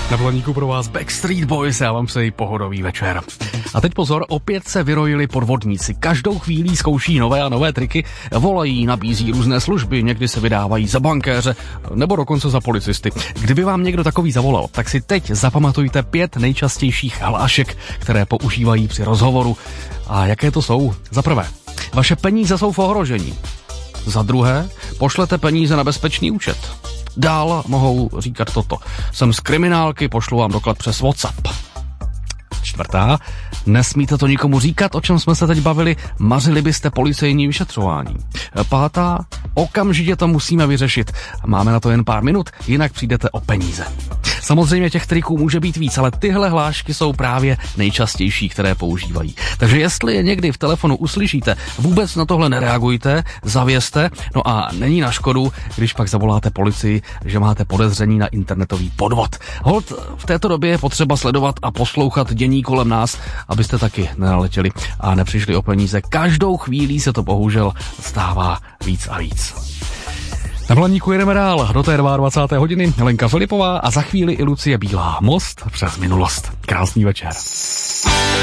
Na Blaníku pro vás Backstreet Boys, já vám přeji pohodový večer. A teď pozor, opět se vyrojili podvodníci. Každou chvíli zkouší nové a nové triky, volají, nabízí různé služby, někdy se vydávají za bankéře nebo dokonce za policisty. Kdyby vám někdo takový zavolal, tak si teď zapamatujte 5 nejčastějších hlášek, které používají při rozhovoru. A jaké to jsou? Za prvé, vaše peníze jsou v ohrožení. Za druhé, pošlete peníze na bezpečný účet. Dál mohou říkat toto. Jsem z kriminálky, pošlu vám doklad přes WhatsApp. Čtvrtá, nesmíte to nikomu říkat, o čem jsme se teď bavili, mařili byste policejní vyšetřování. Pátá, okamžitě to musíme vyřešit. Máme na to jen pár minut, jinak přijdete o peníze. Samozřejmě těch triků může být víc, ale tyhle hlášky jsou právě nejčastější, které používají. Takže jestli je někdy v telefonu uslyšíte, vůbec na tohle nereagujte, zavěste, no a není na škodu, když pak zavoláte policii, že máte podezření na internetový podvod. Holt, v této době je potřeba sledovat a poslouchat dění kolem nás, abyste taky nenaletěli a nepřišli o peníze. Každou chvíli se to bohužel stává víc a víc. Na Blaníku jedeme dál, do té 22. hodiny Lenka Filipová a za chvíli i Lucie Bílá. Most přes minulost. Krásný večer.